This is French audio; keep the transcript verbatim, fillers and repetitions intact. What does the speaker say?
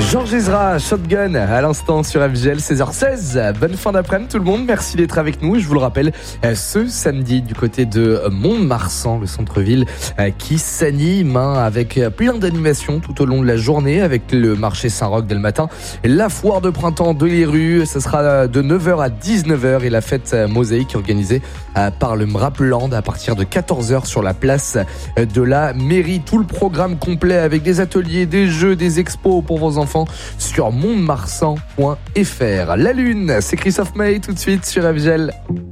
Georges Ezra, Shotgun, à l'instant sur F G L, seize heures seize. Bonne fin d'après-midi tout le monde, merci d'être avec nous. Et je vous le rappelle, ce samedi du côté de Mont-de-Marsan, le centre-ville qui s'anime avec plein d'animations tout au long de la journée, avec le marché Saint-Roch dès le matin, la foire de printemps de les rues, ce sera de neuf heures à dix-neuf heures, et la fête mosaïque organisée par le Mrapland à partir de quatorze heures sur la place de la mairie. Tout le programme complet avec des ateliers, des jeux, des expos pour vos enfants sur mont de marsan point f r. La Lune, c'est Christophe Maé tout de suite sur F G L.